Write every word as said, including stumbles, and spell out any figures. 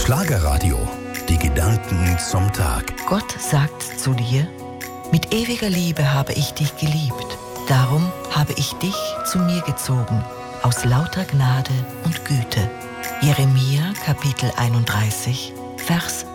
Schlagerradio. Die Gedanken zum Tag. Gott sagt zu dir: Mit ewiger Liebe habe ich dich geliebt. Darum habe ich dich zu mir gezogen, aus lauter Gnade und Güte. Jeremia Kapitel einunddreißig, Vers